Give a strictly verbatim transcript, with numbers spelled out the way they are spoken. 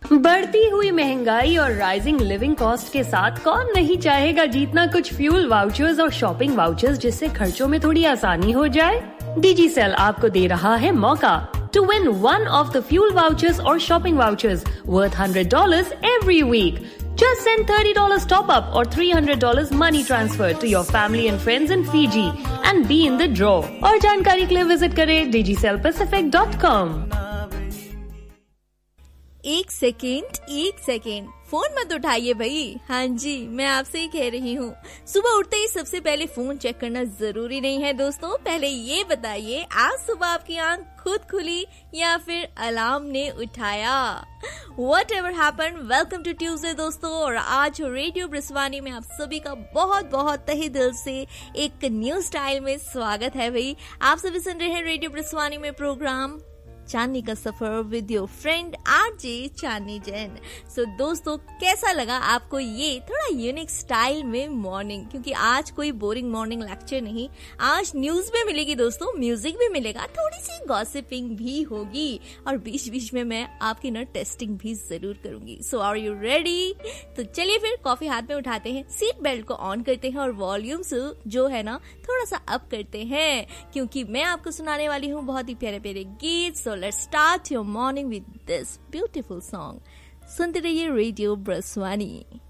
बढ़ती हुई महंगाई और राइजिंग लिविंग कॉस्ट के साथ कौन नहीं चाहेगा जीतना कुछ फ्यूल वाउचर्स और शॉपिंग वाउचर्स, जिससे खर्चों में थोड़ी आसानी हो जाए। डिजीसेल आपको दे रहा है मौका to win one of the fuel vouchers or shopping vouchers worth one hundred dollars every week. Just send thirty dollars top up or three hundred dollars money transfer to your family and friends in Fiji and be in the draw. और जानकारी के लिए visit करें digicel pacific dot com. एक second एक second phone मत उठाइए भाई। हाँ जी, मैं आपसे ही कह रही हूँ, सुबह उठते ही सबसे पहले फोन चेक करना जरूरी नहीं है दोस्तों। पहले ये बताइए, आज सुबह आपकी आंख खुद खुली या फिर अलार्म ने उठाया? Whatever happened, welcome to Tuesday दोस्तों। और आज रेडियो ब्रिस्वानी में आप सभी का बहुत बहुत तहे दिल से एक न्यू स्टाइल में स्वागत है भाई। आप सभी सुन रहे हैं रेडियो ब्रिस्वानी में प्रोग्राम चांदनी का सफर विद योर फ्रेंड आरजे चांदनी जैन। सो दोस्तों, कैसा लगा आपको ये थोड़ा यूनिक स्टाइल में मॉर्निंग? क्योंकि आज कोई बोरिंग मॉर्निंग लेक्चर नहीं, आज न्यूज भी मिलेगी दोस्तों, म्यूजिक भी मिलेगा, थोड़ी सी गॉसिपिंग भी होगी और बीच बीच में मैं आपकी ना टेस्टिंग भी जरूर करूंगी। सो आर यू रेडी? तो चलिए फिर कॉफी हाथ में उठाते हैं, सीट बेल्ट को ऑन करते हैं और वॉल्यूम जो है ना थोड़ा सा अप करते हैं, क्योंकि मैं आपको सुनाने वाली हूँ बहुत ही प्यारे प्यारे गीत। सो let's start your morning with this beautiful song. सुनते रहिए रेडियो ब्रस्वानी।